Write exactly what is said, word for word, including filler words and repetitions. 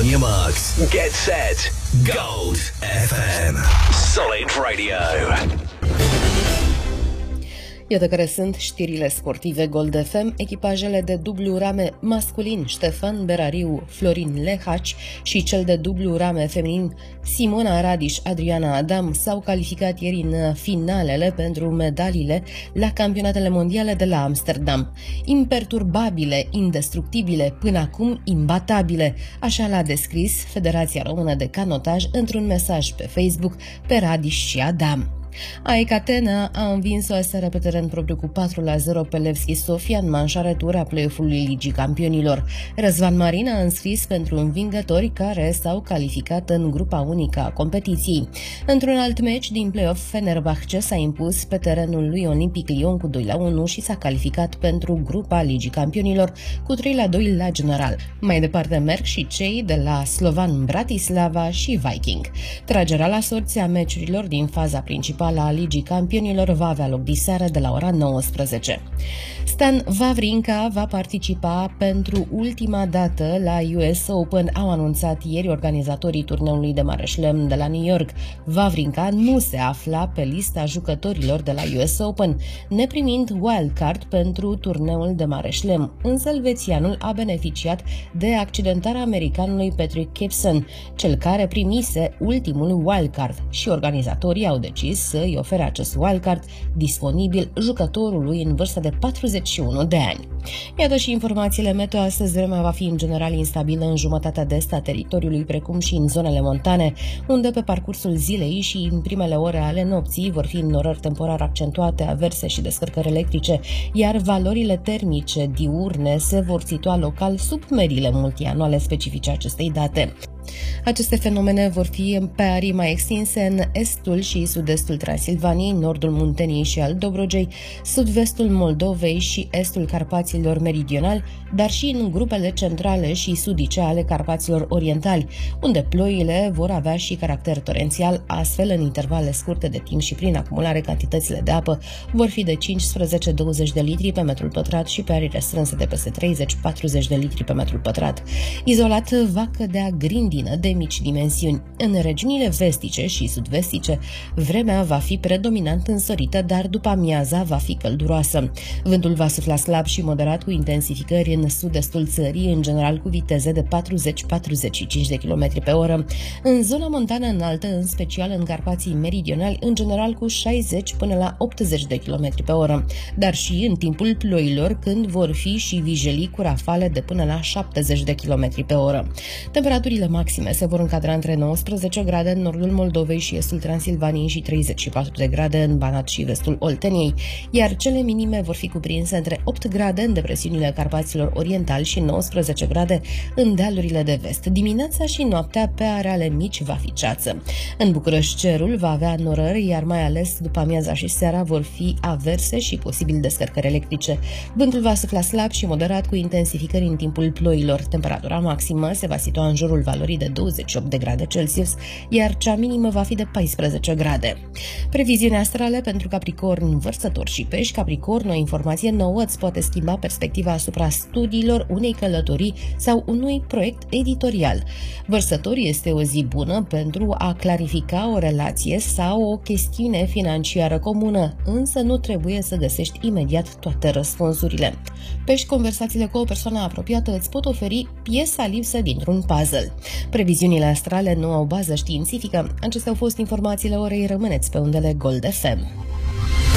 your marks. Get set. Gold F M. Solid Radio. Iată care sunt știrile sportive Gold F M. Echipajele de dublu rame masculin Ștefan Berariu, Florin Lehaci și cel de dublu rame feminin Simona Radiș, Adriana Adam s-au calificat ieri în finalele pentru medaliile la campionatele mondiale de la Amsterdam. Imperturbabile, indestructibile, până acum imbatabile, așa l-a descris Federația Română de Canotaj într-un mesaj pe Facebook pe Radiș și Adam. A E C Atena a învins-o aseară pe teren propriu cu patru la zero pe Levski Sofia în manșarea tura play-off-ului Ligii Campionilor. Răzvan Marin a înscris pentru învingători care s-au calificat în grupa unică a competiției. Într-un alt meci din play-off, Fenerbahce s-a impus pe terenul lui Olympic Lyon cu doi la unu și s-a calificat pentru grupa Ligii Campionilor cu trei la doi la general. Mai departe merg și cei de la Slovan Bratislava și Viking. Tragerea la sorți a meciurilor din faza principală a Ligii Campionilor va avea loc diseară de la ora nouăsprezece. Stan Wawrinka va participa pentru ultima dată la U S Open, au anunțat ieri organizatorii turneului de mare șlem de la New York. Wawrinka nu se afla pe lista jucătorilor de la U S Open, neprimind wildcard pentru turneul de mare șlem, însă elvețianul a beneficiat de accidentarea americanului Patrick Gibson, cel care primise ultimul wildcard, și organizatorii au decis să îi ofere acest wildcard disponibil jucătorului în vârstă de patruzeci și unu de ani. Iată și informațiile meteo. Astăzi vremea va fi în general instabilă în jumătatea de est a teritoriului, precum și în zonele montane, unde pe parcursul zilei și în primele ore ale nopții vor fi înnorări temporar accentuate, averse și descărcări electrice, iar valorile termice diurne se vor situa local sub mediile multianuale specifice acestei date. Aceste fenomene vor fi pe arii mai extinse în estul și sud-estul Transilvaniei, nordul Munteniei și al Dobrogei, sud-vestul Moldovei și estul Carpaților meridionali, dar și în grupele centrale și sudice ale Carpaților orientali, unde ploile vor avea și caracter torențial, astfel în intervale scurte de timp și prin acumulare cantitățile de apă vor fi de cincisprezece douăzeci de litri pe metrul pătrat și pe arii restrânse de peste treizeci patruzeci de litri pe metrul pătrat. Izolat va cădea grindină de mici dimensiuni. În regiunile vestice și sud-vestice, vremea va fi predominant însorită, dar după amiaza va fi călduroasă. Vântul va sufla slab și moderat cu intensificări în sud-estul țării, în general cu viteze de patruzeci patruzeci și cinci de kilometri pe oră. În zona montană înaltă, în special în Carpații meridionali, în general cu șaizeci până la optzeci de kilometri pe oră, dar și în timpul ploilor, când vor fi și vijelii cu rafale de până la șaptezeci de kilometri pe oră. Temperaturile maxime se vor încadra între nouăsprezece grade în nordul Moldovei și estul Transilvaniei și treizeci și patru de grade în Banat și vestul Olteniei, iar cele minime vor fi cuprinse între opt grade în depresiunile Carpaților orientali și nouăsprezece grade în dealurile de vest. Dimineața și noaptea pe areale mici va fi ceață. În București cerul va avea norări, iar mai ales după amiaza și seara vor fi averse și posibil descărcări electrice. Vântul va sufla slab și moderat cu intensificări în timpul ploilor. Temperatura maximă se va situa în jurul valorii de douăzeci și opt de grade Celsius, iar cea minimă va fi de paisprezece grade. Previziunea astrale pentru Capricorn, Vărsători și Pești. Capricorn, o informație nouă îți poate schimba perspectiva asupra studiilor, unei călătorii sau unui proiect editorial. Vărsători, este o zi bună pentru a clarifica o relație sau o chestiune financiară comună, însă nu trebuie să găsești imediat toate răspunsurile. Pești, conversațiile cu o persoană apropiată îți pot oferi piesa lipsă dintr-un puzzle. Previziunile astrale nu au bază științifică. Acestea au fost informațiile orei. Rămâneți pe undele Gold F M.